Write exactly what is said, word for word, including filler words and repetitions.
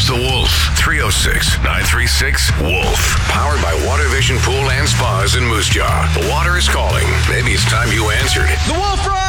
The Wolf. three oh six, nine three six, WOLF. Powered by Water Vision Pool and Spas in Moose Jaw. The water is calling. Maybe it's time you answered. The Wolf Ride!